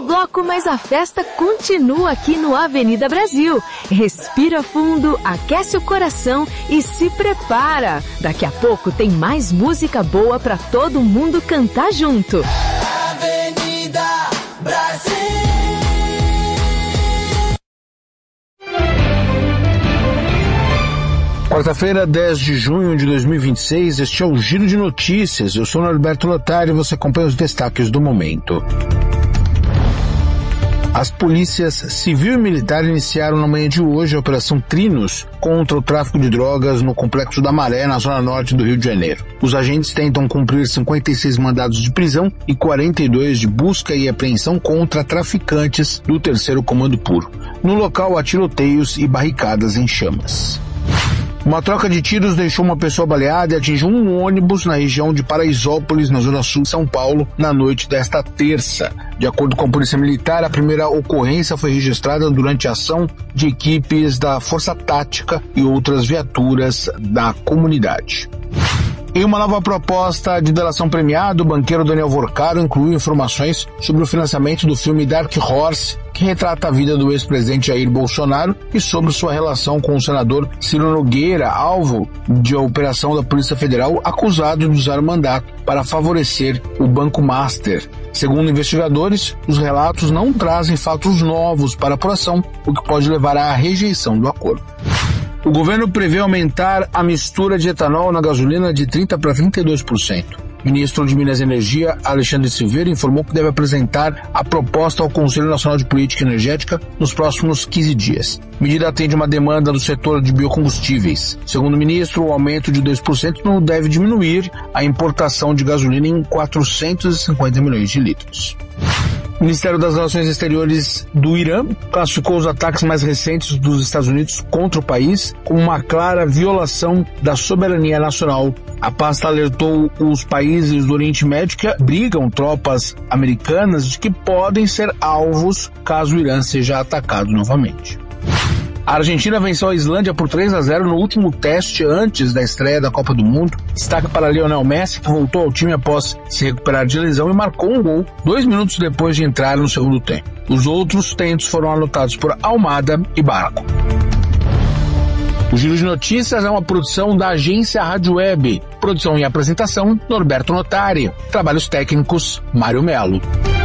bloco, mas a festa continua aqui no Avenida Brasil. Respira fundo, aquece o coração e se prepara. Daqui a pouco tem mais música boa pra todo mundo cantar junto. Avenida Brasil. Quarta-feira, 10 de junho de 2026, este é o Giro de Notícias. Eu sou Norberto Lotari e você acompanha os destaques do momento. As polícias civil e militar iniciaram na manhã de hoje a Operação Trinos contra o tráfico de drogas no Complexo da Maré, na zona norte do Rio de Janeiro. Os agentes tentam cumprir 56 mandados de prisão e 42 de busca e apreensão contra traficantes do 3º Comando Puro. No local há tiroteios e barricadas em chamas. Uma troca de tiros deixou uma pessoa baleada e atingiu um ônibus na região de Paraisópolis, na zona sul de São Paulo, na noite desta terça. De acordo com a Polícia Militar, a primeira ocorrência foi registrada durante a ação de equipes da Força Tática e outras viaturas da comunidade. Em uma nova proposta de delação premiada, o banqueiro Daniel Vorcaro incluiu informações sobre o financiamento do filme Dark Horse, que retrata a vida do ex-presidente Jair Bolsonaro e sobre sua relação com o senador Ciro Nogueira, alvo de operação da Polícia Federal, acusado de usar o mandato para favorecer o Banco Master. Segundo investigadores, os relatos não trazem fatos novos para a apuração, o que pode levar à rejeição do acordo. O governo prevê aumentar a mistura de etanol na gasolina de 30% para 32%. O ministro de Minas e Energia, Alexandre Silveira, informou que deve apresentar a proposta ao Conselho Nacional de Política Energética nos próximos 15 dias. A medida atende uma demanda do setor de biocombustíveis. Segundo o ministro, o aumento de 2% não deve diminuir a importação de gasolina em 450 milhões de litros. O Ministério das Relações Exteriores do Irã classificou os ataques mais recentes dos Estados Unidos contra o país como uma clara violação da soberania nacional. A pasta alertou os países do Oriente Médio que abrigam tropas americanas de que podem ser alvos caso o Irã seja atacado novamente. A Argentina venceu a Islândia por 3-0 no último teste antes da estreia da Copa do Mundo. Destaque para Lionel Messi, que voltou ao time após se recuperar de lesão e marcou um gol 2 minutos depois de entrar no segundo tempo. Os outros tentos foram anotados por Almada e Barco. O Giro de Notícias é uma produção da agência Rádio Web. Produção e apresentação, Norberto Notari. Trabalhos técnicos, Mário Melo.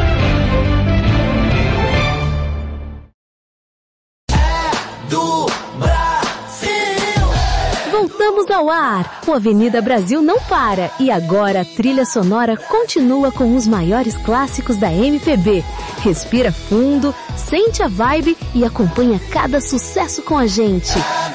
Voltamos ao ar. O Avenida Brasil não para. E agora a trilha sonora continua com os maiores clássicos da MPB. Respira fundo, sente a vibe e acompanha cada sucesso com a gente.